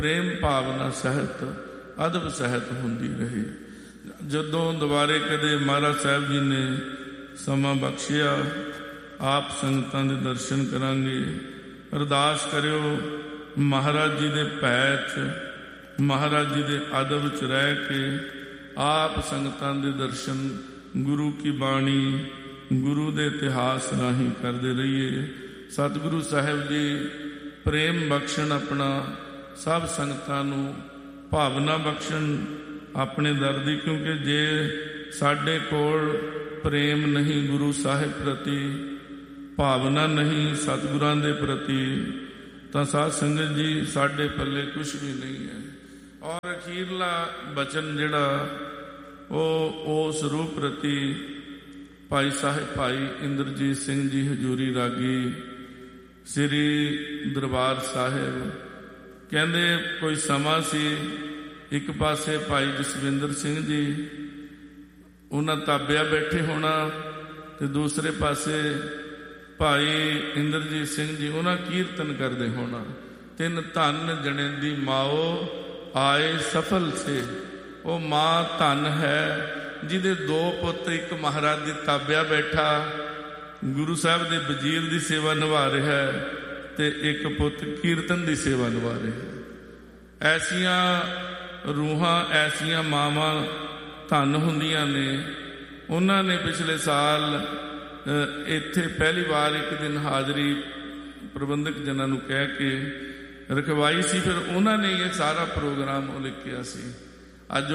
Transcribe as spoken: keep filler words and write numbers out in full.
ਪ੍ਰੇਮ ਭਾਵਨਾ ਸਹਿਤ ਅਦਬ ਸਹਿਤ ਹੁੰਦੀ ਰਹੇ। ਜਦੋਂ ਦੁਬਾਰੇ ਕਦੇ ਮਹਾਰਾਜ ਸਾਹਿਬ ਜੀ ਨੇ ਸਮਾਂ ਬਖਸ਼ਿਆ, ਆਪ ਸੰਗਤਾਂ ਦੇ ਦਰਸ਼ਨ ਕਰਾਂਗੇ। ਅਰਦਾਸ ਕਰਿਓ ਮਹਾਰਾਜ ਜੀ ਦੇ ਭੈ 'ਚ, ਮਹਾਰਾਜ ਜੀ ਦੇ ਅਦਬ 'ਚ ਰਹਿ ਕੇ ਆਪ ਸੰਗਤਾਂ ਦੇ ਦਰਸ਼ਨ ਗੁਰੂ ਕੀ ਬਾਣੀ, ਗੁਰੂ ਦੇ ਇਤਿਹਾਸ ਰਾਹੀਂ ਕਰਦੇ ਰਹੀਏ। ਸਤਿਗੁਰੂ ਸਾਹਿਬ ਜੀ ਪ੍ਰੇਮ ਬਖਸ਼ਣ ਆਪਣਾ ਸਭ ਸੰਗਤਾਂ ਨੂੰ, ਭਾਵਨਾ ਬਖਸ਼ਣ ਆਪਣੇ ਦਰ ਦੀ। ਕਿਉਂਕਿ ਜੇ ਸਾਡੇ ਕੋਲ ਪ੍ਰੇਮ ਨਹੀਂ ਗੁਰੂ ਸਾਹਿਬ ਪ੍ਰਤੀ, ਭਾਵਨਾ ਨਹੀਂ ਸਤਿਗੁਰਾਂ ਦੇ ਪ੍ਰਤੀ, ਤਾਂ ਸਾਧ ਸੰਗਤ ਜੀ ਸਾਡੇ ਪੱਲੇ ਕੁਛ ਵੀ ਨਹੀਂ ਹੈ। ਔਰ ਅਖੀਰਲਾ ਬਚਨ ਜਿਹੜਾ ਉਹ ਉਸ ਰੂਹ ਪ੍ਰਤੀ ਭਾਈ ਸਾਹਿਬ ਭਾਈ ਇੰਦਰਜੀਤ ਸਿੰਘ ਜੀ ਹਜ਼ੂਰੀ ਰਾਗੀ ਸ੍ਰੀ ਦਰਬਾਰ ਸਾਹਿਬ ਕਹਿੰਦੇ, ਕੋਈ ਸਮਾਂ ਸੀ ਇੱਕ ਪਾਸੇ ਭਾਈ ਜਸਵਿੰਦਰ ਸਿੰਘ ਜੀ ਉਹਨਾਂ ਤਾਬਿਆ ਬੈਠੇ ਹੋਣਾ, ਤੇ ਦੂਸਰੇ ਪਾਸੇ ਭਾਈ ਇੰਦਰਜੀਤ ਸਿੰਘ ਜੀ ਉਹਨਾਂ ਕੀਰਤਨ ਕਰਦੇ ਹੋਣਾ। ਤਿੰਨ ਧਨ ਜਣੇ ਦੀ ਮਾਓ ਆਏ ਸਫਲ ਸੇ। ਉਹ ਮਾਂ ਧਨ ਹੈ ਜਿਹਦੇ ਦੋ ਪੁੱਤ, ਇੱਕ ਮਹਾਰਾਜ ਦੀ ਤਾਬਿਆ ਬੈਠਾ ਗੁਰੂ ਸਾਹਿਬ ਦੇ ਵਜ਼ੀਰ ਦੀ ਸੇਵਾ ਨਿਭਾ ਰਿਹਾ ਹੈ, ਤੇ ਇੱਕ ਪੁੱਤ ਕੀਰਤਨ ਦੀ ਸੇਵਾ ਨਿਭਾ ਰਿਹਾ। ਐਸੀਆਂ ਰੂਹਾਂ, ਐਸੀਆਂ ਮਾਵਾਂ ਧਨ ਹੁੰਦੀਆਂ ਨੇ। ਉਹਨਾਂ ਨੇ ਪਿਛਲੇ ਸਾਲ ਇੱਥੇ ਪਹਿਲੀ ਵਾਰ ਇੱਕ ਦਿਨ ਹਾਜ਼ਰੀ ਪ੍ਰਬੰਧਕ ਜਨਾਂ ਨੂੰ ਕਹਿ ਕੇ ਰਖਵਾਈ ਸੀ। ਫਿਰ ਉਹਨਾਂ ਨੇ ਇਹ ਸਾਰਾ ਪ੍ਰੋਗਰਾਮ ਉਲੀਕਿਆ ਸੀ। ਅੱਜ